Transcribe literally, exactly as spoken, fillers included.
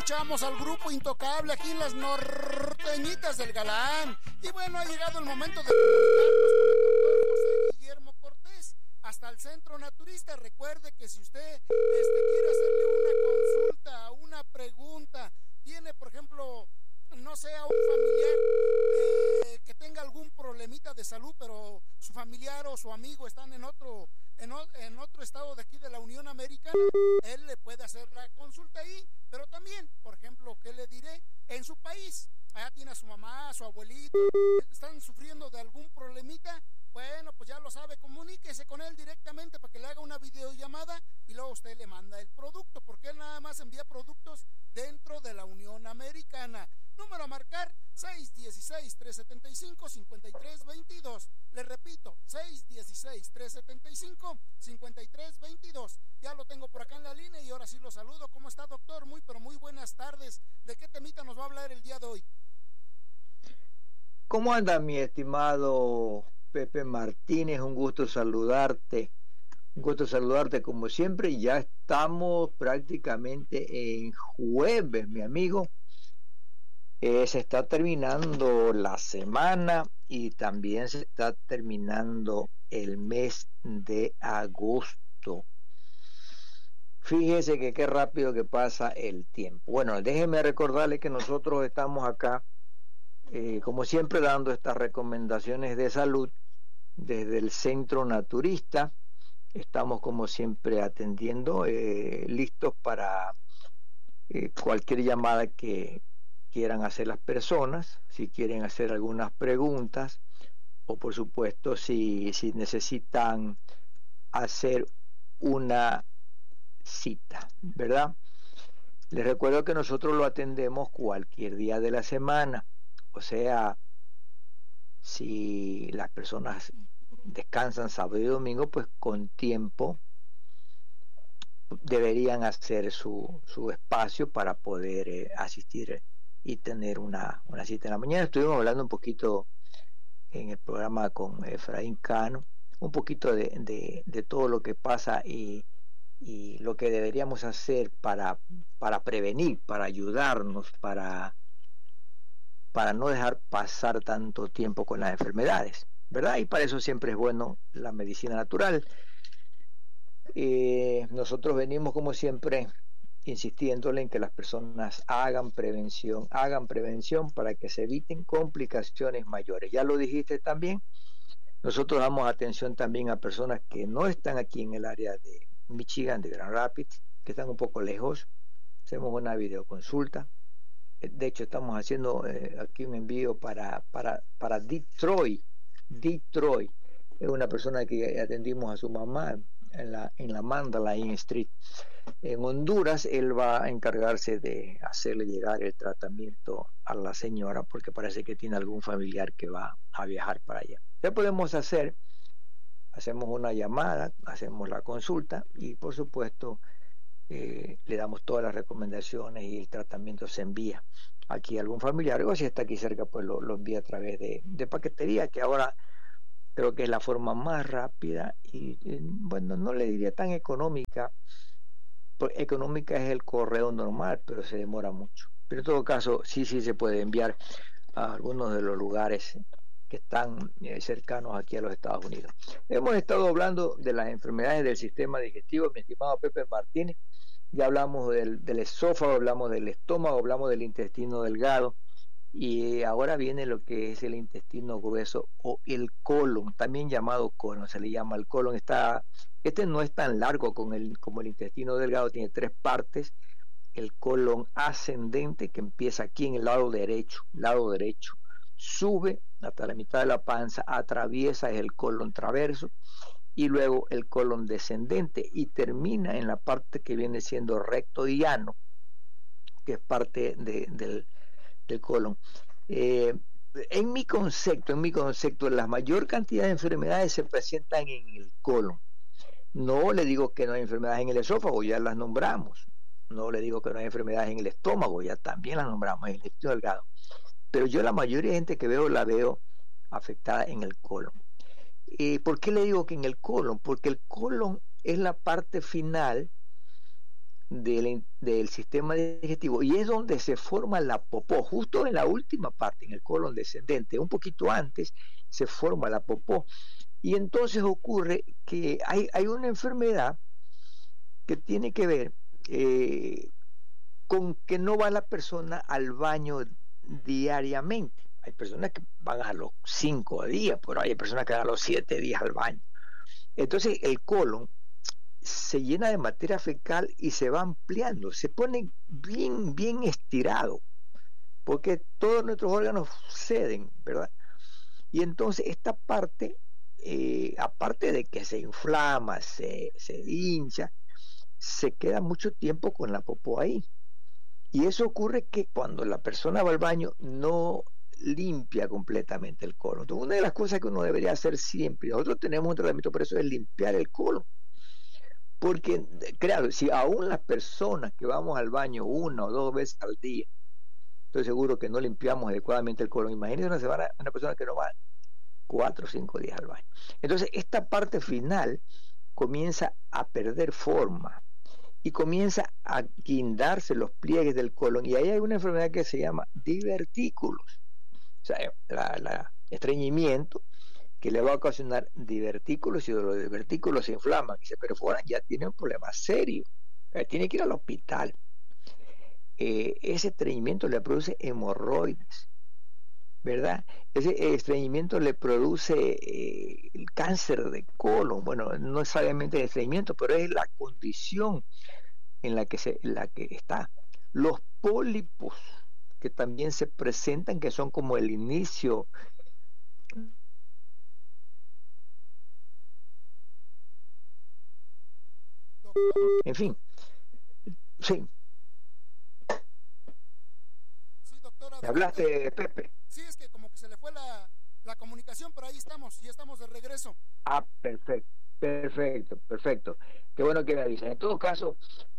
escuchamos al grupo Intocable aquí en las norteñitas del Galán. Y bueno, ha llegado el momento de comunicarnos con el doctor José Guillermo Cortés hasta el Centro Naturista. Recuerde que si usted este, quiere hacerle una consulta, una pregunta, tiene por ejemplo, no sé, a un familiar eh, que tenga algún problemita de salud, pero su familiar o su amigo están en otro en, o, en otro estado de aquí de la Unión Americana, él le puede hacer la consulta ahí. Pero también, por ejemplo, ¿qué le diré? En su país, allá tiene a su mamá, a su abuelito, están sufriendo de algún problemita. Bueno, pues ya lo sabe, comuníquese con él directamente para que le haga una videollamada y luego usted le manda el producto, porque él nada más envía productos dentro de la Unión Americana. Número a marcar seis uno seis, tres siete cinco, cinco tres dos dos. Le repito, seis uno seis, tres siete cinco, cinco tres dos dos. Ya lo tengo por acá en la línea y ahora sí lo saludo. ¿Cómo está, doctor? Muy, pero muy buenas tardes. ¿De qué temita nos va a hablar el día de hoy? ¿Cómo anda, mi estimado Pepe Martínez? Un gusto saludarte. Un gusto saludarte como siempre. Ya estamos prácticamente en jueves, mi amigo. Eh, se está terminando la semana y también se está terminando el mes de agosto. Fíjese que qué rápido que pasa el tiempo. Bueno, déjeme recordarle que nosotros estamos acá, eh, como siempre, dando estas recomendaciones de salud desde el Centro Naturista. Estamos, como siempre, atendiendo, eh, listos para eh, cualquier llamada que quieran hacer las personas, si quieren hacer algunas preguntas o por supuesto si, si necesitan hacer una cita, ¿verdad? Les recuerdo que nosotros lo atendemos cualquier día de la semana, o sea, si las personas descansan sábado y domingo, pues con tiempo deberían hacer su, su espacio para poder eh, asistir y tener una, una cita en la mañana. Estuvimos hablando un poquito en el programa con Efraín Cano, un poquito de, de, de todo lo que pasa y, y lo que deberíamos hacer para, para prevenir, para ayudarnos, para, para no dejar pasar tanto tiempo con las enfermedades, ¿verdad? Y para eso siempre es bueno la medicina natural. Eh, nosotros venimos como siempre insistiéndole en que las personas hagan prevención, hagan prevención para que se eviten complicaciones mayores. Ya lo dijiste también, nosotros damos atención también a personas que no están aquí en el área de Michigan, de Grand Rapids, que están un poco lejos. Hacemos una videoconsulta. De hecho, estamos haciendo eh, aquí un envío para, para, para Detroit. Detroit es una persona que atendimos a su mamá en la, en la Mandalay Street. En Honduras, él va a encargarse de hacerle llegar el tratamiento a la señora porque parece que tiene algún familiar que va a viajar para allá. ¿Qué podemos hacer? Hacemos una llamada, hacemos la consulta y por supuesto eh, le damos todas las recomendaciones y el tratamiento se envía aquí a algún familiar o si está aquí cerca pues lo, lo envía a través de, de paquetería, que ahora creo que es la forma más rápida y, y bueno, no le diría tan económica. Económica es el correo normal, pero se demora mucho. Pero en todo caso, sí, sí se puede enviar a algunos de los lugares que están eh, cercanos aquí a los Estados Unidos. Hemos estado hablando de las enfermedades del sistema digestivo, mi estimado Pepe Martínez. Ya hablamos del, del esófago, hablamos del estómago, hablamos del intestino delgado. Y ahora viene lo que es el intestino grueso o el colon, también llamado colon, se le llama el colon. Está, este no es tan largo con el, como el intestino delgado, tiene tres partes. El colon ascendente, que empieza aquí en el lado derecho, lado derecho, sube hasta la mitad de la panza, atraviesa el colon traverso y luego el colon descendente y termina en la parte que viene siendo recto y llano, que es parte de, del del colon. Eh, en mi concepto, en mi concepto, la mayor cantidad de enfermedades se presentan en el colon. No le digo que no hay enfermedades en el esófago, ya las nombramos. No le digo que no hay enfermedades en el estómago, ya también las nombramos, en el intestino delgado. Pero yo la mayoría de gente que veo, la veo afectada en el colon. Eh, ¿Por qué le digo que en el colon? Porque el colon es la parte final del, del sistema digestivo y es donde se forma la popó, justo en la última parte, en el colon descendente, un poquito antes se forma la popó y entonces ocurre que hay, hay una enfermedad que tiene que ver eh, con que no va la persona al baño diariamente. Hay personas que van a los cinco días, pero hay personas que van a los siete días al baño. Entonces el colon se llena de materia fecal y se va ampliando, se pone bien, bien estirado, porque todos nuestros órganos ceden, ¿verdad? Y entonces esta parte, eh, aparte de que se inflama, se, se hincha, se queda mucho tiempo con la popó ahí. Y eso ocurre que cuando la persona va al baño no limpia completamente el colon. Entonces, una de las cosas que uno debería hacer siempre, nosotros tenemos un tratamiento para eso, es limpiar el colon. Porque, claro, si aún las personas que vamos al baño una o dos veces al día, estoy seguro que no limpiamos adecuadamente el colon. Imagínense una, semana, una persona que no va cuatro o cinco días al baño. Entonces, esta parte final comienza a perder forma y comienza a guindarse los pliegues del colon. Y ahí hay una enfermedad que se llama divertículos. O sea, la, la estreñimiento que le va a ocasionar divertículos, y los divertículos se inflaman y se perforan, ya tiene un problema serio. Eh, tiene que ir al hospital. Eh, ese estreñimiento le produce hemorroides, ¿verdad? Ese estreñimiento le produce eh, el cáncer de colon. Bueno, no es solamente el estreñimiento, pero es la condición en la que, se, en la que está. Los pólipos que también se presentan, que son como el inicio. En fin, sí. Sí, doctor, ¿Me adelante. hablaste, Pepe? Sí, es que como que se le fue la, la comunicación, pero ahí estamos, ya estamos de regreso. Ah, perfecto, perfecto, perfecto. Qué bueno que me avisan. En todo caso,